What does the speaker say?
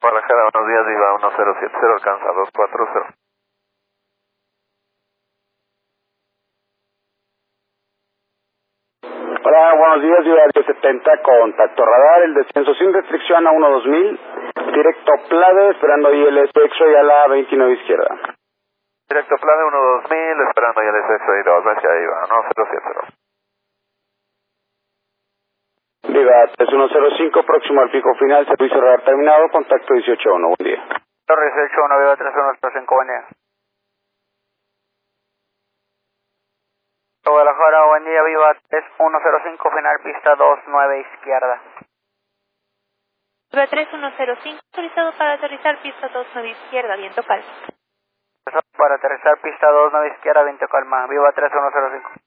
Guadalajara, buenos días, Viva 1070, alcanza 240. Hola, buenos días, Viva 1070, contacto radar, el descenso sin restricción a 12000, directo Plade, esperando ILS X-Ray a la 29 izquierda. Directo Plade 12000, esperando ILS X-Ray 2, hacia Viva 1070. Viva 3105, próximo al pico final, servicio radar terminado, contacto 181, buen día. Torre 181, Viva 3105, buen día. Guadalajara, buen día, Viva 3105, final pista 29 izquierda. Viva 3105, autorizado para aterrizar pista 29 izquierda, viento calma. Para aterrizar pista 29 izquierda, viento calma, Viva 3105.